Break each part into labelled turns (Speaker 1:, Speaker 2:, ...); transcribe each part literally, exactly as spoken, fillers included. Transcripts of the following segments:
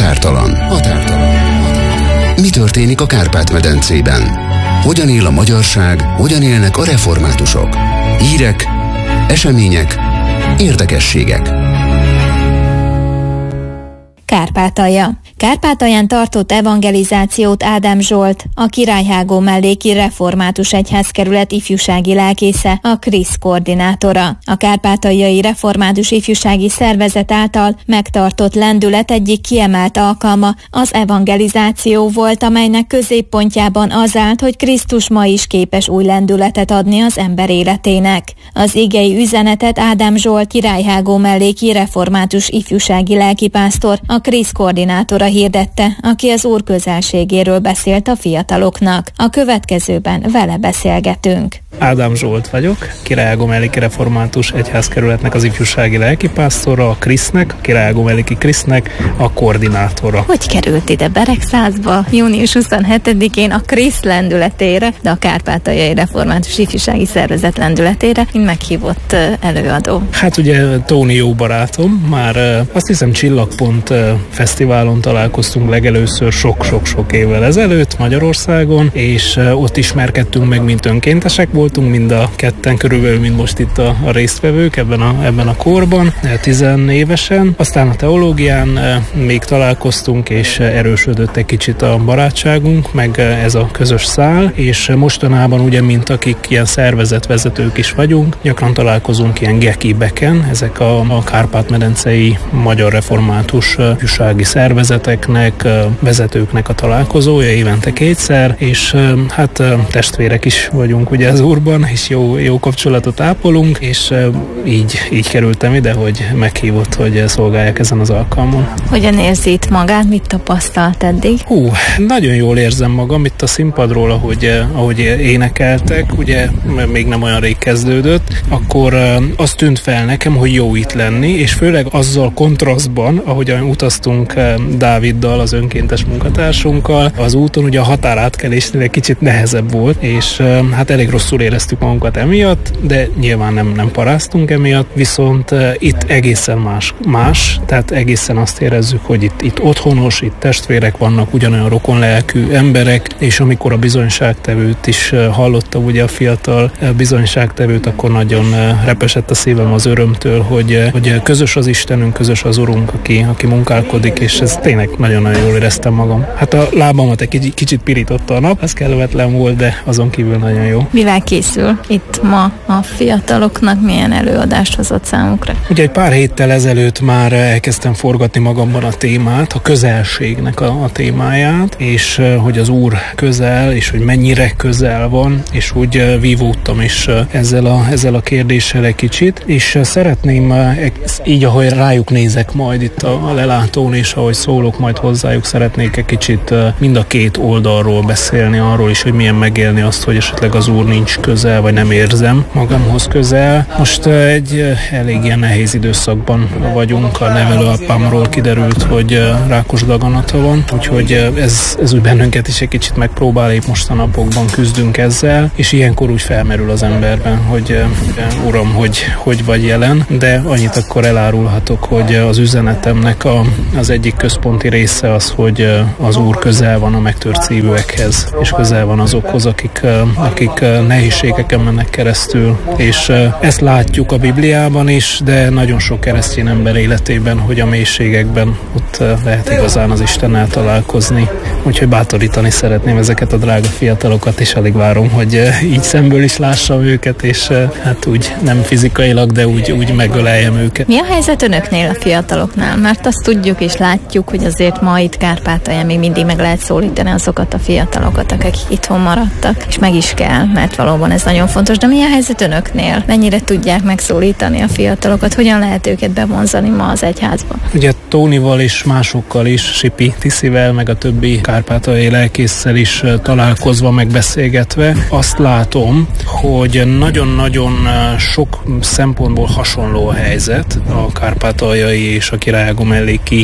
Speaker 1: Határtalan. Határtalan. Mi történik a Kárpát-medencében? Hogyan él a magyarság, hogyan élnek a reformátusok? Hírek, események, érdekességek.
Speaker 2: Kárpátalja. Kárpátalján tartott evangelizációt Ádám Zsolt, a Királyhágó melléki református egyházkerület ifjúsági lelkésze, a Krisz koordinátora. A kárpátaljai református ifjúsági szervezet által megtartott lendület egyik kiemelt alkalma az evangelizáció volt, amelynek középpontjában az állt, hogy Krisztus ma is képes új lendületet adni az ember életének. Az igei üzenetet Ádám Zsolt Királyhágó melléki református ifjúsági lelkipásztor, a Krisz koordinátora hirdette, aki az Úr közelségéről beszélt a fiataloknak. A következőben vele beszélgetünk.
Speaker 3: Ádám Zsolt vagyok, Királyhágó melléki református egyházkerületnek az ifjúsági lelkipásztora, a Krisznek, a Királyhágó melléki Krisznek a koordinátora.
Speaker 2: Hogy került ide Beregszázba június huszonhetedikén a Krisz lendületére, de a Kárpátaljai Református Ifjúsági Szervezet lendületére, mint meghívott előadó?
Speaker 3: Hát ugye Tóni jó barátom, már azt hiszem Csillagpont fesztiválon találkoztunk legelőször sok-sok-sok évvel ezelőtt Magyarországon, és ott ismerkedtünk meg, mint önkéntesek voltunk, mind a ketten körülbelül, mint most itt a, a résztvevők ebben a, ebben a korban, tizenévesen. Aztán a teológián még találkoztunk, és erősödött egy kicsit a barátságunk, meg ez a közös szál, és mostanában ugye, mint akik ilyen szervezetvezetők is vagyunk, gyakran találkozunk ilyen gekibeken, ezek a, a Kárpát-medencei magyar református ifjúsági szervezeteknek, vezetőknek a találkozója évente kétszer, és hát testvérek is vagyunk ugye az Úrban, és jó, jó kapcsolatot ápolunk, és így, így kerültem ide, hogy meghívott, hogy szolgáljak ezen az alkalmon.
Speaker 2: Hogyan érzi itt magát, mit tapasztalt eddig?
Speaker 3: Hú, nagyon jól érzem magam itt a színpadról, ahogy, ahogy énekeltek, ugye még nem olyan rég kezdődött, akkor az tűnt fel nekem, hogy jó itt lenni, és főleg azzal kontrasztban, ahogyan utaztunk Dáviddal, az önkéntes munkatársunkkal, az úton ugye a határátkelésnél egy kicsit nehezebb volt, és hát elég rosszul éreztük magunkat emiatt, de nyilván nem, nem paráztunk emiatt, viszont uh, itt egészen más, más, tehát egészen azt érezzük, hogy itt, itt otthonos, itt testvérek vannak, ugyanolyan rokonlelkű emberek, és amikor a bizonyságtevőt is uh, hallottam, ugye a fiatal uh, bizonyságtevőt, akkor nagyon uh, repesett a szívem az örömtől, hogy, uh, hogy közös az Istenünk, közös az Urunk, aki, aki munkálkodik, és ez tényleg nagyon-nagyon jól éreztem magam. Hát a lábamat egy kicsit, kicsit pirította a nap, ez kellemetlen volt, de azon kívül nagyon jó.
Speaker 2: Mivel készül itt ma a fiataloknak, milyen előadást hozott számukra?
Speaker 3: Ugye egy pár héttel ezelőtt már elkezdtem forgatni magamban a témát, a közelségnek a, a témáját, és hogy az Úr közel, és hogy mennyire közel van, és úgy vívódtam is ezzel a, ezzel a kérdéssel egy kicsit, és szeretném így, ahogy rájuk nézek majd itt a, a lelátón, és ahogy szólok majd hozzájuk, szeretnék egy kicsit mind a két oldalról beszélni, arról is, hogy milyen megélni azt, hogy esetleg az Úr nincs közel, vagy nem érzem magamhoz közel. Most egy elég ilyen nehéz időszakban vagyunk, a nevelőapámról kiderült, hogy rákos daganata van, úgyhogy ez, ez úgy bennünket is egy kicsit megpróbál, épp most a napokban küzdünk ezzel, és ilyenkor úgy felmerül az emberben, hogy Uram, hogy, hogy vagy jelen, de annyit akkor elárulhatok, hogy az üzenetemnek a, az egyik központi része az, hogy az Úr közel van a megtört szívűekhez, és közel van azokhoz, akik, akik nehézségeken mennek keresztül, és ezt látjuk a Bibliában is, de nagyon sok keresztény ember életében, hogy a mélységekben ott lehet igazán az Istennel találkozni. Úgyhogy bátorítani szeretném ezeket a drága fiatalokat, és alig várom, hogy így szemből is lássam őket, és hát úgy nem fizikailag, de úgy, úgy megöleljem őket.
Speaker 2: Mi a helyzet önöknél, a fiataloknál? Mert azt tudjuk és látjuk, hogy azért ma itt Kárpátalján még mindig meg lehet szólítani azokat a fiatalokat, akik itthon maradtak, és meg is kell, mert valóban ez nagyon fontos. De mi a helyzet önöknél? Mennyire tudják megszólítani a fiatalokat? Hogyan lehet őket bevonzani ma az egyházba?
Speaker 3: Ugye Tónival és másokkal is, Sipi Tiszivel, meg a többi kárpátaljai lelkésszel is találkozva, megbeszélgetve, azt látom, hogy nagyon-nagyon sok szempontból hasonló a helyzet a kárpátaljai és a Királyhágó melléki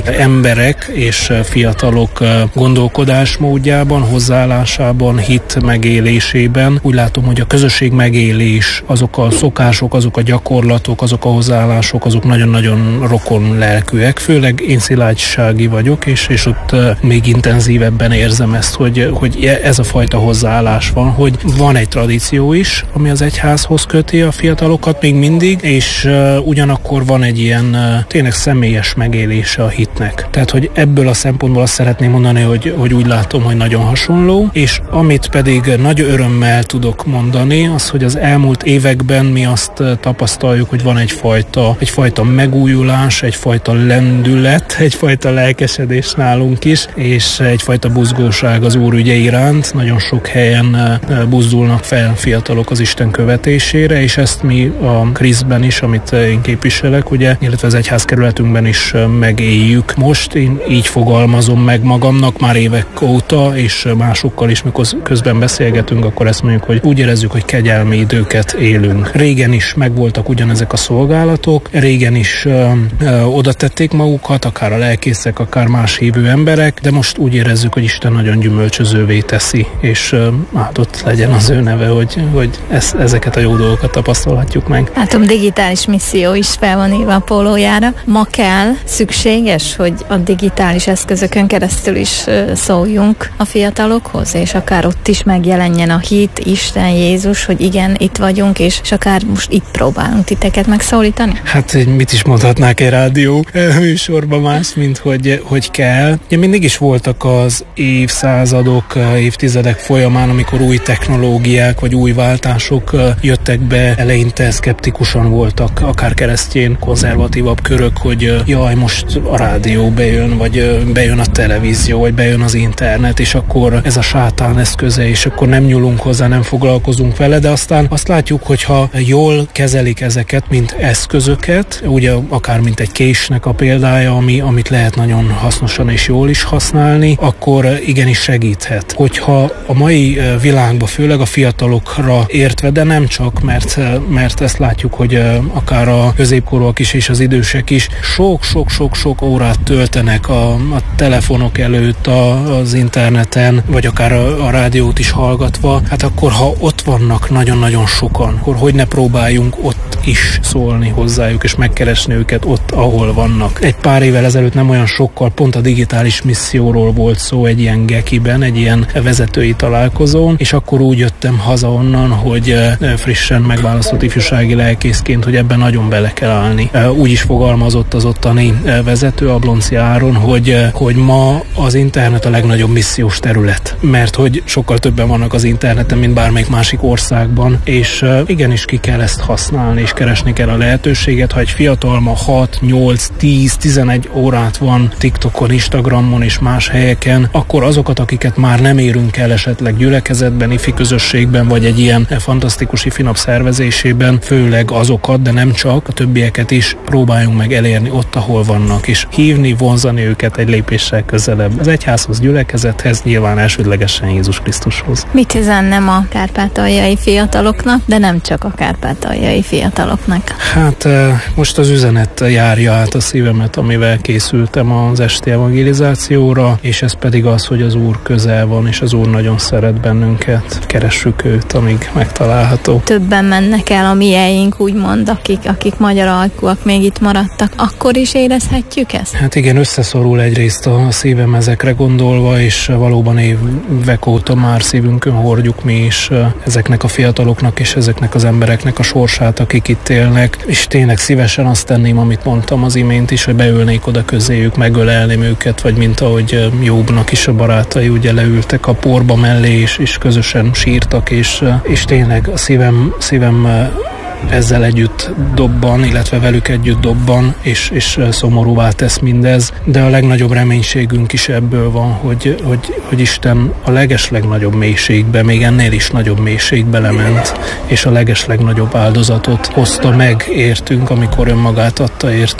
Speaker 3: emberek és fiatalok gondolkodásmódjában, hozzáállásában, hit megélésében. Úgy látom, hogy a közösség megélés, azok a szokások, azok a gyakorlatok, azok a hozzáállások, azok nagyon-nagyon rokon lelkűek. Főleg én szilágysági vagyok, és, és ott még intenzívebben érzem ezt, hogy, hogy ez a fajta hozzáállás van, hogy van egy tradíció is, ami az egyházhoz köti a fiatalokat még mindig, és uh, ugyanakkor van egy ilyen uh, tényleg személyes megélése a hitnek. Tehát, hogy ebből a szempontból azt szeretném mondani, hogy, hogy úgy látom, hogy nagyon hasonló, és amit pedig nagy örömmel tudok mondani, az, hogy az elmúlt években mi azt tapasztaljuk, hogy van egyfajta, egyfajta megújulás, egyfajta lendület, egyfajta lelkesedés nálunk is, és egyfajta buzgóság az Úr ügye iránt. Nagyon sok helyen buzdulnak fel fiatalok az Isten követésére, és ezt mi a Kriszben is, amit én képviselek, ugye, illetve az egyházkerületünkben is megéljük. Most én így fogalmazom meg magamnak már évek óta, és másokkal is, mikor közben beszélgetünk, akkor ezt mondjuk, hogy úgy érezzük, hogy kegyelmi időket élünk. Régen is megvoltak ugyanezek a szolgálatok, régen is ö, ö, oda tették magukat, akár a lelkészek, akár más hívő emberek, de most úgy érezzük, hogy Isten nagyon gyümölcsözővé teszi, és ö, áldott legyen az ő neve, hogy, hogy ez, ezeket a jó dolgokat tapasztalhatjuk meg.
Speaker 2: Látom, digitális misszió is fel van írva a pólójára. Ma kell, szükséges, hogy a digitális eszközökön keresztül is szóljunk a fiatalokhoz, és akár ott is megjelenjen a hit, Isten, Jézus, hogy igen, itt vagyunk, és, és akár most itt próbálunk titeket megszólítani?
Speaker 3: Hát mit is mondhatnák egy rádió műsorban más, mint hogy, hogy kell. Ugye mindig is voltak az évszázadok, évtizedek folyamán, amikor új technológiák vagy új váltások jöttek be, eleinte szkeptikusan voltak, akár keresztény, konzervatívabb körök, hogy jaj, most a rádió bejön, vagy bejön a televízió, vagy bejön az internet, és akkor ez a sátán eszköze, és akkor nem nyúlunk hozzá, nem foglalkozunk vele, de aztán azt látjuk, hogyha jól kezelik ezeket, mint eszközöket, ugye akár mint egy késnek a példája, ami, amit lehet nagyon hasznosan és jól is használni, akkor igenis segíthet. Hogyha a mai világban, főleg a fiatalokra értve, de nem csak, mert, mert ezt látjuk, hogy akár a középkorúak is és az idősek is sok-sok-sok-sok órát töltenek a, a telefonok előtt, a, az interneten, vagy akár a, a rádiót is hallgatva, hát akkor, ha ott vannak nagyon-nagyon sokan, akkor hogy ne próbáljunk ott is szólni hozzájuk, és megkeresni őket ott, ahol vannak. Egy pár évvel ezelőtt nem olyan sokkal, pont a digitális misszióról volt szó egy ilyen gekiben, egy ilyen vezetői találkozón, és akkor úgy jöttem haza onnan, hogy frissen megválasztott ifjúsági lelkészként, hogy ebben nagyon bele kell állni. Úgy is fogalmazott az ottani vezető, Ablonci Áron, hogy, hogy ma az internet a legnagyobb missziós terület, mert hogy sokkal többen vannak az interneten, mint bármelyik másik országban, és igenis ki kell ezt használni, és keresni kell a lehetőséget. Ha egy fiatal ma hat, nyolc, tíz, tizenegy órát van TikTokon, Instagramon és más helyeken, akkor azokat, akiket már nem érünk el esetleg gyülekezetben, ifi közösségben, vagy egy ilyen fantasztikus ifi nap szervezésében, főleg azokat, de nem csak, a többieket is próbáljunk meg elérni ott, ahol vannak, és hívni, vonzani őket egy lépéssel közelebb. Az egyházhoz, gyülekezethez, nyilván elsődlegesen Jézus Krisztushoz.
Speaker 2: Mit üzennem a kárpátaljai fiataloknak, de nem csak a kárpátaljai fiataloknak?
Speaker 3: Hát most az üzenet járja át a szívemet, amivel készültem az esti evangelizációra, és ez pedig az, hogy az Úr közel van, és az Úr nagyon szeret bennünket. Keressük őt, amíg megtalálható.
Speaker 2: Többen mennek el a mieink, úgymond, akik, akik magyar alkúak még itt maradtak. Akkor is érezhetjük ezt?
Speaker 3: Hát igen, összeszorul egyrészt a szívem ezekre gondolva, és valóban évek óta már szívünkön hordjuk mi is ezeknek a fiataloknak és ezeknek az embereknek a sorsát, akik itt élnek, és tényleg szívesen azt tenném, amit mondtam az imént is, hogy beülnék oda közéjük, megölelném őket, vagy mint ahogy Jobbnak is a barátai ugye leültek a porba mellé, és, és közösen sírtak, és, és tényleg a szívem, szívem ezzel együtt dobban, illetve velük együtt dobban, és, és szomorúvá tesz mindez, de a legnagyobb reménységünk is ebből van, hogy, hogy, hogy Isten a legeslegnagyobb mélységbe, még ennél is nagyobb mélységbe lement, és a legeslegnagyobb áldozatot hozta meg értünk, amikor önmagát adta értünk,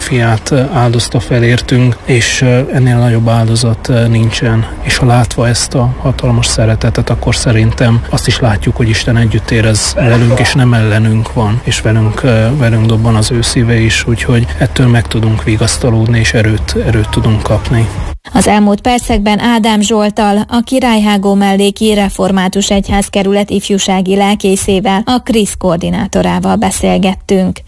Speaker 3: fiát áldozta fel értünk, és ennél nagyobb áldozat nincsen. És ha látva ezt a hatalmas szeretetet, akkor szerintem azt is látjuk, hogy Isten együtt érez velünk, és nem ellenünk van, és velünk, velünk dobban az ő szíve is, úgyhogy ettől meg tudunk vigasztalódni, és erőt, erőt tudunk kapni.
Speaker 2: Az elmúlt percekben Ádám Zsolttal, a Királyhágó melléki református egyházkerület ifjúsági lelkészével, a krisz koordinátorával beszélgettünk.